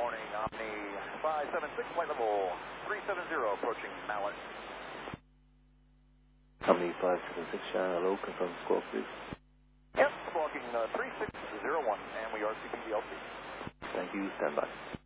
morning, Omni 576, flight level 370, approaching Mallet. Omni 576, hello, confirm squawk, please. Yes, squawking 3601, and we are CPDLC. Thank you, stand by.